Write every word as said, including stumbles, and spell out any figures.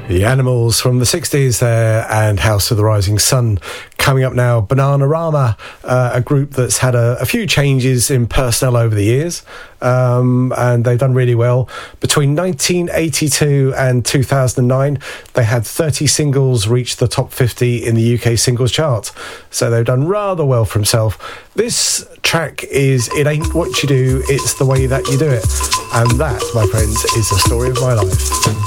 The Animals from the sixties there, and House of the Rising Sun. Coming up now, Bananarama, uh, a group that's had a, a few changes in personnel over the years, um, and they've done really well. Between nineteen eighty-two and two thousand nine, they had thirty singles reach the top fifty in the U K singles chart, so they've done rather well for themselves. This track is It Ain't What You Do, It's the Way That You Do It, and that, my friends, is the story of my life.